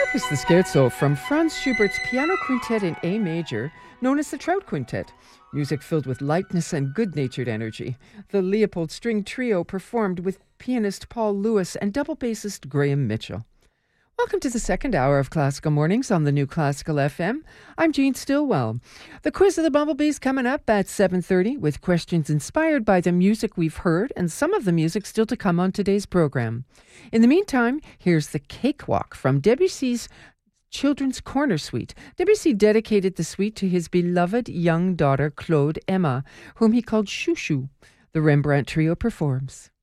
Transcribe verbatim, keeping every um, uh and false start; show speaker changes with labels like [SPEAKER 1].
[SPEAKER 1] That was the scherzo from Franz Schubert's piano quintet in A major, known as the Trout Quintet. Music filled with lightness and good-natured energy. The Leopold String Trio performed with pianist Paul Lewis and double bassist Graham Mitchell. Welcome to the second hour of Classical Mornings on the New Classical F M. I'm Jean Stillwell. The Quiz of the Bumblebees coming up at seven thirty with questions inspired by the music we've heard and some of the music still to come on today's program. In the meantime, here's the Cakewalk from Debussy's Children's Corner Suite. Debussy dedicated the suite to his beloved young daughter Claude Emma, whom he called Chouchou. The Rembrandt Trio performs.